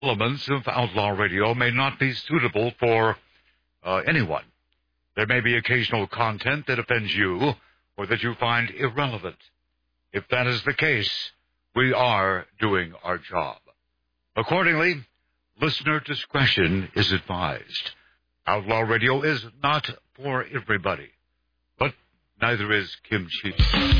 Elements of Outlaw Radio may not be suitable for anyone. There may be occasional content that offends you or that you find irrelevant. If that is the case, we are doing our job. Accordingly, listener discretion is advised. Outlaw Radio is not for everybody, but neither is kimchi.